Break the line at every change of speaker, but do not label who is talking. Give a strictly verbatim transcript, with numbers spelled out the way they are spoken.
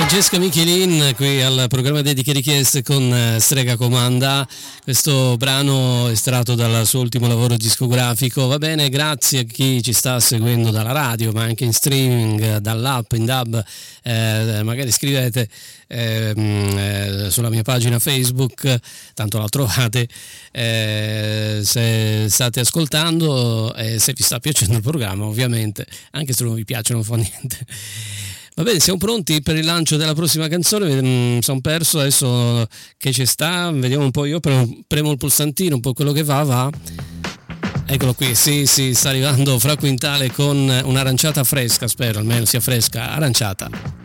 Francesca Michelin qui al programma Dediche Richieste con Strega Comanda. Questo brano estratto dal suo ultimo lavoro discografico. Va bene, grazie a chi ci sta seguendo dalla radio, ma anche in streaming, dall'app, in dub. Eh, magari scrivete eh, eh, sulla mia pagina Facebook, tanto la trovate, eh, se state ascoltando e se vi sta piacendo il programma, ovviamente, anche se non vi piace non fa niente. Va bene, siamo pronti per il lancio della prossima canzone. Mi sono perso adesso che ci sta, vediamo un po'. Io premo, premo il pulsantino, un po' quello che va va. Eccolo qui, sì sì, sta arrivando Fra Quintale con un'aranciata fresca, spero almeno sia fresca, aranciata.